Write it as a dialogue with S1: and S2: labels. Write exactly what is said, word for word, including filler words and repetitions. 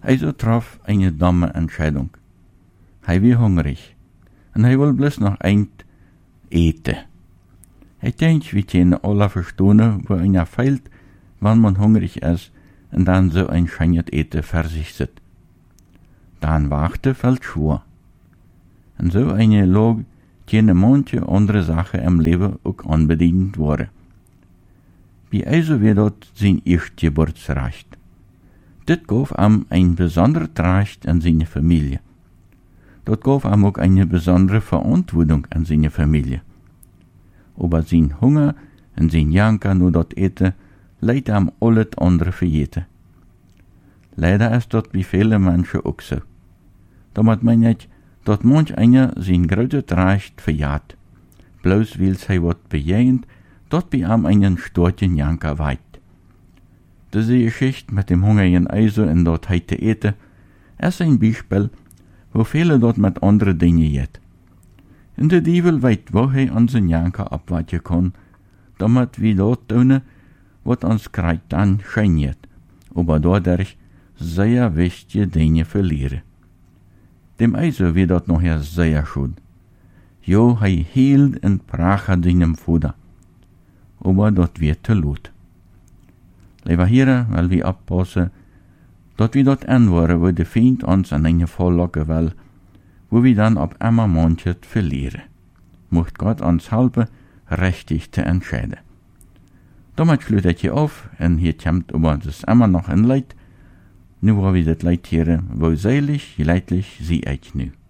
S1: Also traf eine dumme Entscheidung. Hij wie hungrig. En hij wil bloß noch ein eten. Ich denke, wie keine alle verstehen, wo einer fehlt, wenn man hungrig ist und dann so ein schönes Eten für sich sitzt. Dann wachte fällt schwor. Und so eine log keine manche andere Sache im Leben auch unbedingt worden. Wie also wird dort sein Erstgeburtsrecht. Dit gaf ihm ein besonderes Recht an seine Familie. Dort gaf ihm auch eine besondere Verantwortung an seine Familie. Aber sein Hunger und sein Janker nur dort eten, leidt ihm alles andere vergeten. Leider ist dort wie viele Menschen auch so. Damit meine ich, dass manch einer sein größtes Recht verjagt, bloß weil sie wat bejähnt, dort bei ihm einen storchen Janker weit. Diese Geschichte mit dem hungrigen Eise und dort heute eten, ist ein Beispiel, wo viele dort mit anderen Dingen jet. Und der Teufel weiß, wo er unseren Janker abwarten kann, damit wir dort tun, was uns kriegt dann scheint, aber dadurch sehr wichtige Dinge verlieren. Dem Eise wird dort nachher sehr schön. Jo, er hielt und brach an seinem Futter. Aber dort wird te laut. Lieber hier, weil wir abpassen, dort wir dort anwaren, wo der Feind uns an eine Vorlage will, wo wir dann ab einmal manches verlieren. Mocht Gott uns helfen, richtig zu entscheiden. Damit schließt ich hier auf, und hier kommt aber das immer noch ein Leid. Nu wo wir das Leid hier, wo selig, leidlich sie euch nu.